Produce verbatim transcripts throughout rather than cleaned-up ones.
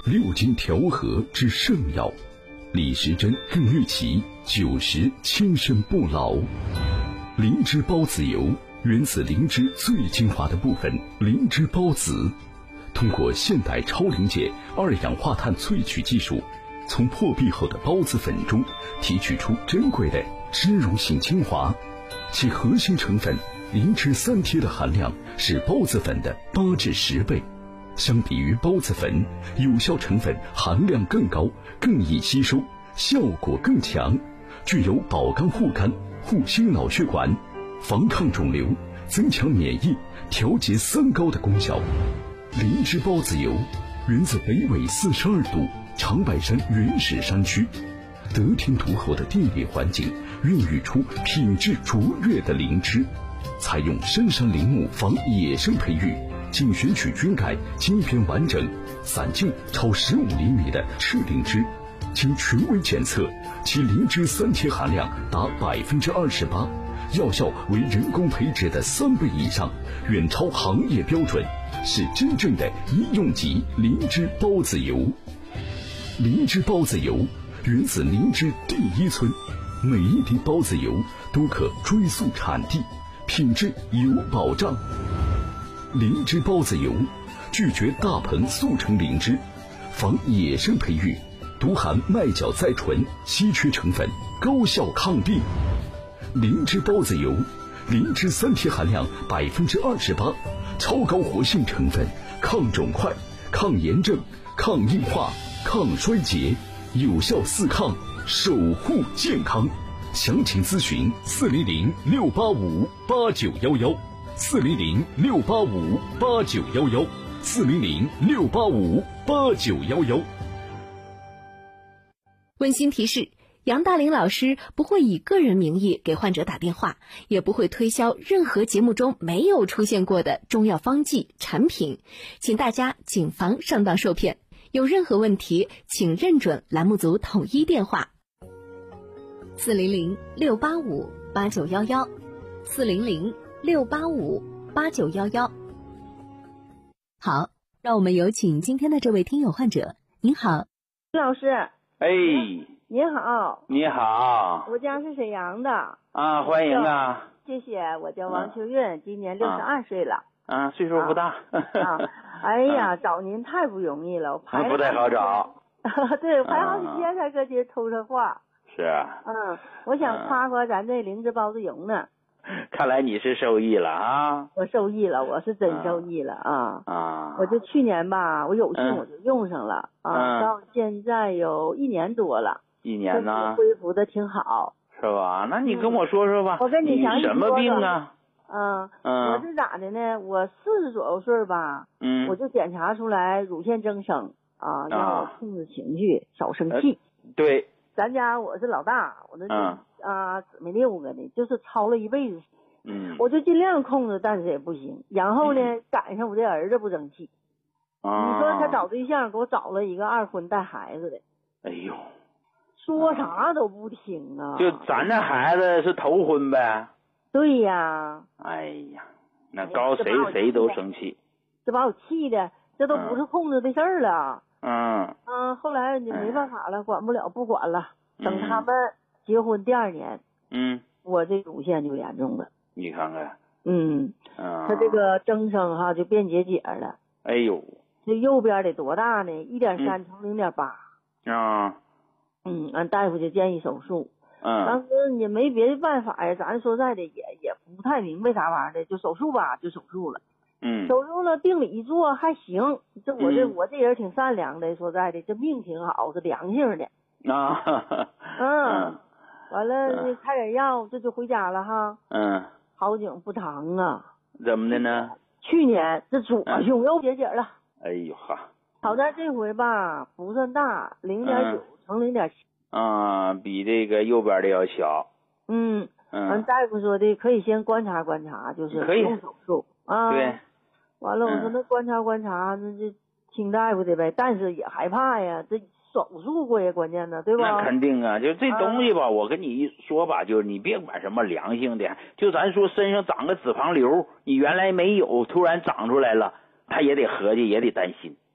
六经调和之圣药。李时珍更誉其九十轻身不老。灵芝孢子油源自灵芝最精华的部分灵芝孢子，通过现代超临界二氧化碳萃取技术，从破壁后的孢子粉中提取出珍贵的脂溶性精华，其核心成分灵芝三萜的含量是孢子粉的八至十倍。相比于孢子粉，有效成分含量更高，更易吸收，效果更强，具有保肝护肝、护心脑血管、防抗肿瘤、增强免疫、调节三高的功效。灵芝孢子油源自北纬四十二度长白山原始山区，得天独厚的地理环境孕育出品质卓越的灵芝，采用深山林木仿野生培育，仅选取菌盖基片完整、散径超十五厘米的赤灵芝，经权威检测，其灵芝三萜含量达百分之二十八，药效为人工培植的三倍以上，远超行业标准，是真正的医用级灵芝孢子油。灵芝孢子油源自灵芝第一村，每一滴孢子油都可追溯产地，品质有保障。灵芝孢子油拒绝大棚速成灵芝，仿野生培育，独含麦角甾醇稀缺成分，高效抗病。灵芝孢子油灵芝三萜含量百分之二十八，超高活性成分，抗肿块、抗炎症、抗硬化、抗衰竭，有效四抗，守护健康。详情咨询四零零六八五八九幺幺，四零零六八五八九幺幺，四零零六八五八九幺幺。 温馨提示：杨大林老师不会以个人名义给患者打电话，也不会推销任何节目中没有出现过的中药方剂产品，请大家谨防上当受骗。有任何问题，请认准栏目组统一电话：四零零六八五八九幺幺，四零零六八五八九幺幺。好，让我们有请今天的这位听友患者。您好， 老师。 哎， 您好。 你好。 我家是沈阳的。 啊，欢迎啊。 谢谢，我叫王秋韵，今年六十二岁了。 啊，岁数不大。 啊，哎呀，找您太不容易了，我排不太好找。 对，排好几天才跟您通上话。 是啊。 嗯，我想夸夸咱这灵芝孢子油呢。 看来你是受益了啊！ 我受益了，我是真受益了啊！ 啊！ 我就去年吧，我有幸我就用上了、嗯、啊，到现在有一年多了。 一年呢？ 恢复的挺好。 是吧？那你跟我说说吧。 嗯、我跟你详细说说。 什么病啊？ 嗯嗯， 我是咋的呢？我四十左右岁吧，嗯，我就检查出来乳腺增生啊，让我控制情绪，少生气、 呃。对。 咱家我是老大，我的嗯啊姊妹六个呢，就是操了一辈子， 嗯， 我就尽量控制，但是也不行。然后呢，嗯、赶上我这儿子不争气， 啊， 你说他找对象给我找了一个二婚带孩子的， 哎呦， 说啥都不听啊！ 就咱这孩子是头婚呗？ 对呀。 哎呀，那高谁谁都生气， 这把我气的，这都不是控制的事儿了。 嗯嗯，后来你没办法了，嗯、管不了，不管了。等他们结婚第二年， 嗯， 我这乳腺就严重了。 你看看， 嗯， 啊， 他这个增生哈就变结节了。 哎呦， 这右边得多大呢？一点三乘零点八。 啊， 嗯，俺大夫就建议手术。 嗯， 当时也没别的办法呀，咱说实在的也也不太明白啥玩意儿的，就手术吧，就手术了。 嗯， 手术呢，病理一做还行，这我这、 嗯、 我这人挺善良的，说实在的，这命挺好，是良性的。 啊， 嗯，完了开点药，这就回家了哈。 嗯， 好景不长啊。 怎么的呢？ 去年这左胸又结节了。 哎呦哈！ 好在这回吧不算大，零点九乘零点七。 啊，比这个右边的要小。 嗯嗯， 完大夫说的可以先观察观察，就是不用手术啊。 对。 完了，我说那观察观察，那就听大夫的呗，但是也害怕呀，这手术过也关键呢，对吧？ 那肯定啊，就这东西吧，啊、我跟你一说吧，就是你别管什么良性的，就咱说身上长个脂肪瘤，你原来没有，突然长出来了，他也得合计，也得担心，对。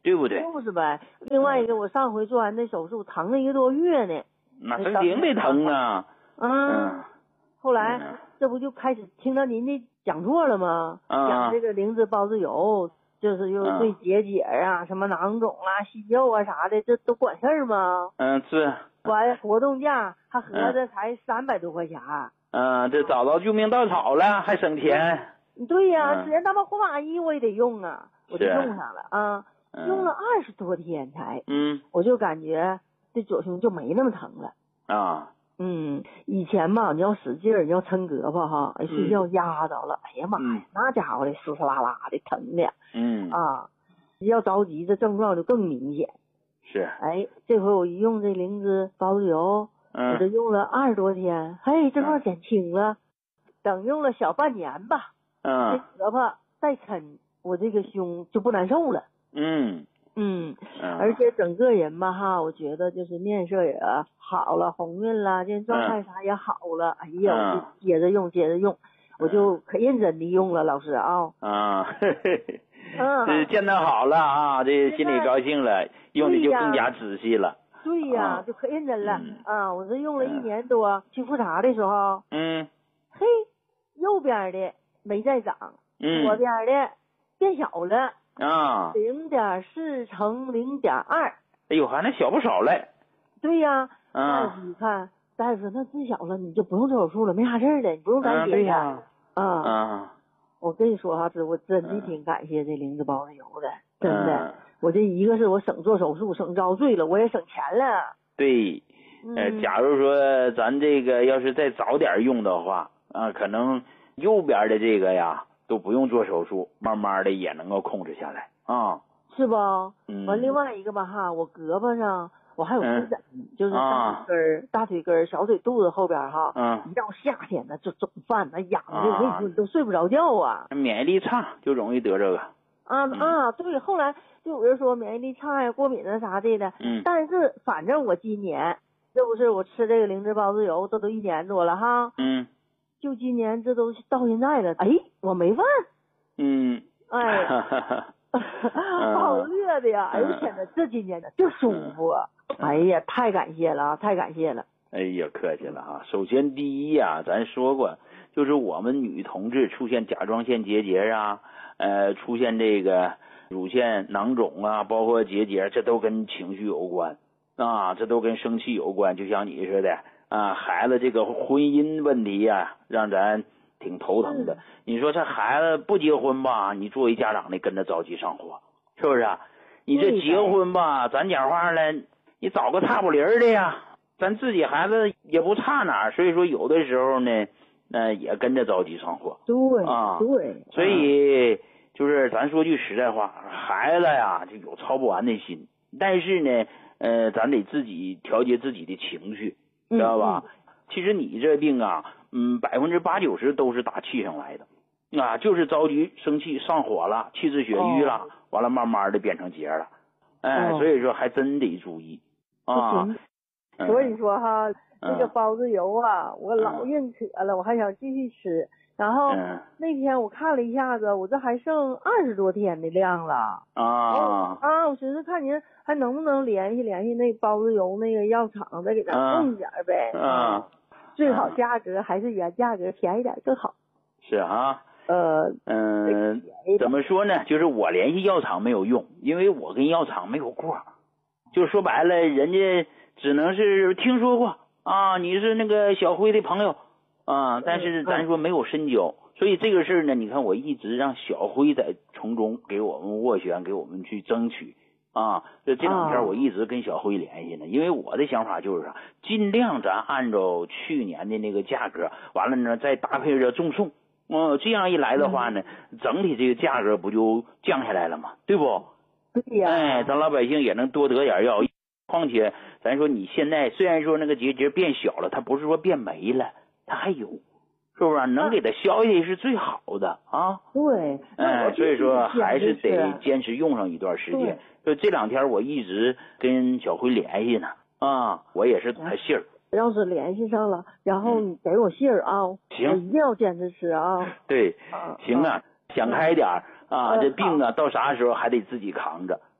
对不对？ 就是呗。另外一个，我上回做完这手术，疼了一个多月呢。 那是顶得疼啊。 嗯。后来这不就开始听到您的讲座了吗？讲这个灵芝孢子油，就是又对结节啊、什么囊肿啊、息肉啊啥的，这都管事儿吗？ 嗯，是。 完活动价还合着才三百多块钱。 嗯，这找到救命稻草了，还省钱。 对呀，之前大把火把衣我也得用啊，我就用上了啊，用了二十多天才， 嗯， 我就感觉这左胸就没那么疼了啊。 嗯，以前吧，你要使劲儿，你要抻胳膊哈，哎，睡觉压着了，哎呀妈呀，那家伙的呲呲啦啦的疼的， 嗯啊，要着急，这症状就更明显。 是， 哎，这回我一用这灵芝孢子油，我这用了二十多天，嘿，症状减轻了，等用了小半年吧， 嗯， 这胳膊再抻，我这个胸就不难受了。 嗯嗯，而且整个人吧哈，我觉得就是面色也好了，红润了，这状态啥也好了。哎呀，我就接着用，接着用，我就可认真的用了，老师啊。 啊，嘿嘿，这见到好了啊，这心里高兴了，用的就更加仔细了。 对呀，就可认真了啊！我这用了一年多，去复查的时候， 嗯， 嘿，右边的没再长， 嗯， 左边的变小了。 啊， 零点四乘零点二， 哎呦，还能小不少嘞。 对呀， 大夫一看，大夫说那治小了，你就不用做手术了，没啥事儿了，你不用担心。 对呀， 啊， 啊， 我跟你说哈，这我真的挺感谢这灵芝孢子油的，真的，我这一个是我省做手术，省遭罪了，我也省钱了。 对，呃，假如说咱这个要是再早点用的话，啊，可能右边的这个呀。都不用做手术，慢慢的也能够控制下来啊， 是不？ 嗯。 完另外一个吧哈，我胳膊上我还有湿疹， 嗯、 就是大腿根儿、啊、大腿根儿、小腿肚子后边哈， 嗯， 一到夏天呢就总犯，那痒的，我跟你说你都睡不着觉啊。 免疫力差就容易得这个。 啊、嗯、啊，对，后来就有人说免疫力差呀、过敏啊啥的的， 嗯。 但是反正我今年，这不是我吃这个灵芝孢子油，这都一年多了哈。 嗯。 就今年这都到现在了，哎，我没犯。 嗯。 哎。好热的呀！哎呦天哪，这今年的这舒服啊！哎呀，太感谢了，太感谢了。 哎呀，客气了哈。首先第一呀、啊，咱说过，就是我们女同志出现甲状腺结节啊，呃，出现这个乳腺囊肿啊，包括结节，这都跟情绪有关啊，这都跟生气有关。就像你似的啊，孩子这个婚姻问题呀、啊，让咱挺头疼的。你说这孩子不结婚吧，你作为家长的跟着着急上火，是不是啊？你这结婚吧，咱讲话了，你找个差不离儿的呀，咱自己孩子也不差哪儿，所以说有的时候呢，呃，也跟着着急上火。 对啊， 对， 所以就是咱说句实在话，孩子呀就有操不完的心，但是呢，呃，咱得自己调节自己的情绪，知道吧？ 嗯嗯其实你这病啊，嗯，百分之八九十都是打气上来的，啊，就是着急生气上火了，气滞血瘀了，哦、完了慢慢的变成结了，哎，哦、所以说还真得注意啊。 嗯、所以说哈，这个孢子油啊，我老认可了，嗯、我还想继续吃。然后、嗯、那天我看了一下子，我这还剩二十多天的量了啊啊！我寻思看您还能不能联系联系那孢子油那个药厂，再给咱送点呗啊。啊最好价格还是原价格，便宜点更好。 是啊， 呃， 嗯，怎么说呢？就是我联系药厂没有用，因为我跟药厂没有过。就说白了，人家只能是听说过啊，你是那个小辉的朋友啊，但是咱说没有深交，嗯、所以这个事儿呢，你看我一直让小辉在从中给我们斡旋，给我们去争取。啊，这这两天我一直跟小辉联系呢，因为我的想法就是啥，尽量咱按照去年的那个价格，完了呢再搭配着赠送，嗯、呃，这样一来的话呢，嗯、整体这个价格不就降下来了吗？对不？ 对呀。 哎，咱老百姓也能多得点药，况且咱说你现在虽然说那个结节变小了，它不是说变没了，它还有。是不是、啊、能给它消下去是最好的啊？ 对， 哎，所以说还是得坚持用上一段时间。就这两天我一直跟小辉联系呢，啊，我也是他信儿。 要是联系上了，然后你给我信儿啊， 行， 我一定要坚持吃啊。 对，行啊，想开点啊，这病啊到啥时候还得自己扛着。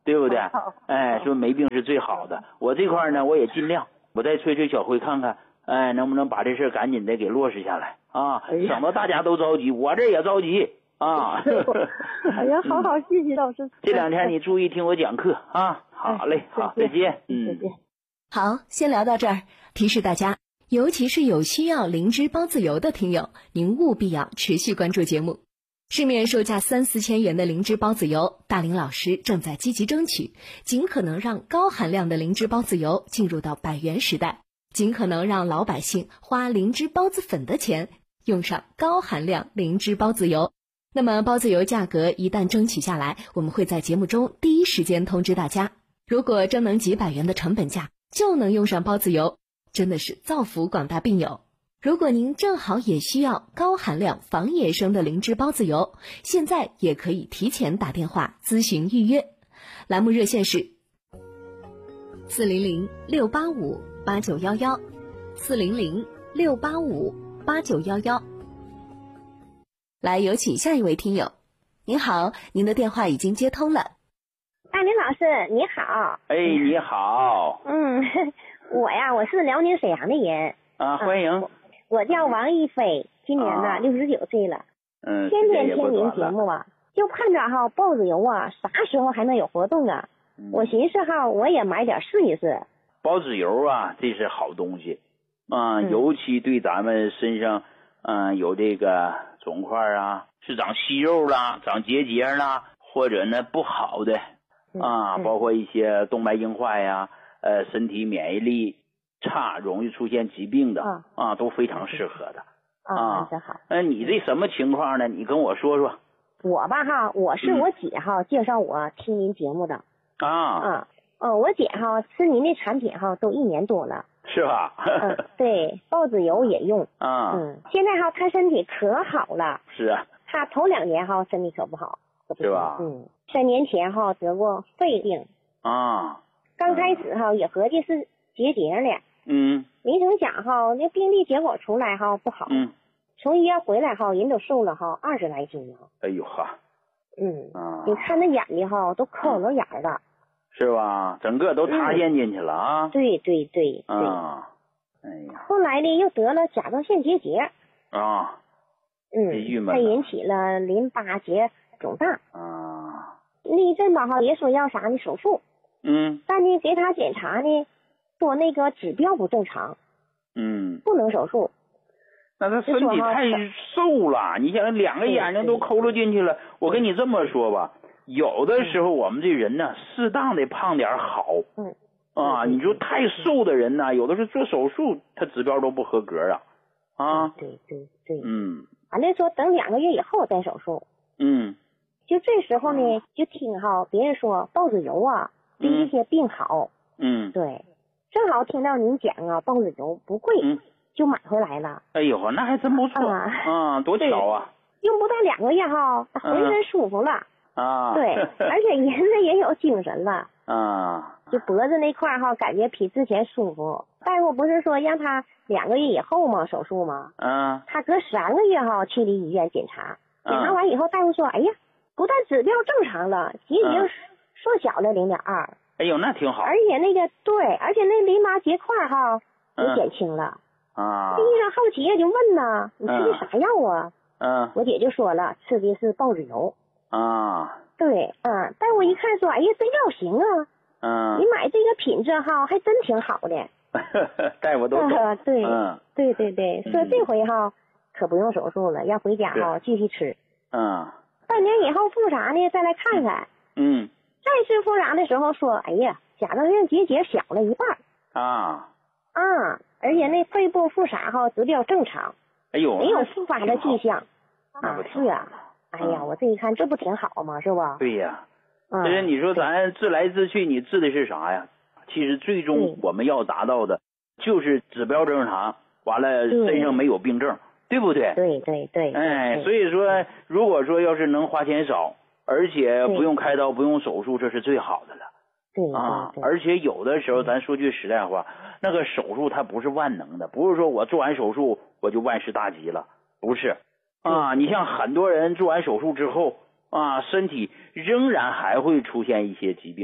对不对？哎，说没病是最好的。我这块呢，我也尽量，我再催催小辉看看，哎，能不能把这事赶紧的给落实下来啊？省得大家都着急，我这也着急啊。 哎呀，好好，谢谢老师。 这两天你注意听我讲课啊。好嘞，好，再见。嗯， 再见。 好，先聊到这儿。提示大家，尤其是有需要灵芝孢子油的听友，您务必要持续关注节目。市面售价三四千元的灵芝孢子油，大林老师正在积极争取，尽可能让高含量的灵芝孢子油进入到百元时代，尽可能让老百姓花灵芝孢子粉的钱用上高含量灵芝孢子油。那么孢子油价格一旦争取下来，我们会在节目中第一时间通知大家。如果真能几百元的成本价就能用上孢子油，真的是造福广大病友。如果您正好也需要高含量防野生的灵芝孢子油，现在也可以提前打电话咨询预约。栏目热线是四零零六八五八九幺幺，四零零六八五八九幺幺。来，有请下一位听友。您好，您的电话已经接通了。 大林老师你好。 哎，你好。 嗯，我呀，我是辽宁沈阳的人啊，欢迎。 我, 我叫王一飞，今年呢六十九岁了。 嗯， 天天听您节目啊，就盼着哈孢子油啊，啥时候还能有活动啊？嗯、我寻思哈，我也买点试一试。 孢子油啊，这是好东西啊、嗯，尤其对咱们身上嗯、呃、有这个肿块啊，是长息肉啦，长结节啦，或者呢不好的。啊，包括一些动脉硬化呀，呃，身体免疫力差，容易出现疾病的啊，啊都非常适合的啊。这好。 那、呃、你这什么情况呢？你跟我说说。 我吧哈，我是我姐哈、嗯、介绍我听您节目的啊啊，呃，我姐哈吃您的产品哈都一年多了， 是吧？ 嗯，对，孢子油也用啊， 嗯，现在哈她身体可好了。 是啊。 她头两年哈身体可不好，可不是吧？ 嗯。三年前哈得过肺病啊， 刚开始哈也合计是结节了， 嗯， 没成想哈那病例结果出来哈不好， 嗯， 从医院回来哈人都瘦了哈二十来斤哈， 哎呦哈， 嗯啊， 你看那眼睛哈都抠了眼儿了， 是吧？整个都塌陷进去了啊， 嗯、对对对对啊，哎呀， 后来呢又得了甲状腺结节啊， 嗯，还引起了淋巴结肿大啊。 那一阵吧哈，也说要啥呢手术， 嗯， 但呢给他检查呢，说那个指标不正常， 嗯， 不能手术。 那他身体太瘦了，你想两个眼睛都抠了进去了。我跟你这么说吧，有的时候我们这人呢，适当的胖点好。 嗯。 啊，你说太瘦的人呢，有的时候做手术他指标都不合格啊。啊。 对对对。 嗯。 完了说等两个月以后再手术。 嗯。 就这时候呢，就听哈别人说孢子油啊，对一些病好。 嗯。 对，正好听到您讲啊，孢子油不贵， 嗯、 就买回来了。 哎呦，那还真不错啊！啊，多巧啊！ 用不到两个月哈，浑身舒服了。 啊。 对，而且人呢也有精神了。 啊。 就脖子那块哈，感觉比之前舒服。大夫不是说让他两个月以后吗？手术吗？ 嗯。 他隔三个月哈去的医院检查，检查完以后，大夫说：“哎呀。”不但指标正常了，结节缩小了零点二。 哎呦，那挺好。 而且那个对，而且那淋巴结块哈也减轻了。 啊。 这医生好奇就问呢，你吃的啥药啊？ 嗯。 我姐就说了，吃的是孢子油。 啊。 对，嗯，大夫一看说，哎呀，这药行啊。 嗯。 你买这个品质哈，还真挺好的。 大夫都懂。 啊、对、 嗯， 对对对，说这回哈可不用手术了，要回家哈继续吃。 嗯。 半年以后复查呢，再来看看。 嗯。 再次复查的时候说，哎呀，甲状腺结节小了一半。 啊。 啊，而且那肺部复查哈指标正常。 哎呦。 没有复发的迹象。 啊， 是啊。哎呀，我这一看，这不挺好吗？是吧？ 对呀。嗯。其实你说咱治来治去，你治的是啥呀？其实最终我们要达到的，就是指标正常，完了身上没有病症。对不对？ 对对对。 哎，所以说，如果说要是能花钱少，而且不用开刀、不用手术，这是最好的了。 对啊，而且有的时候，咱说句实在话，那个手术它不是万能的，不是说我做完手术我就万事大吉了，不是。啊，你像很多人做完手术之后啊，身体仍然还会出现一些疾病，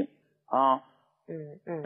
啊。 嗯嗯。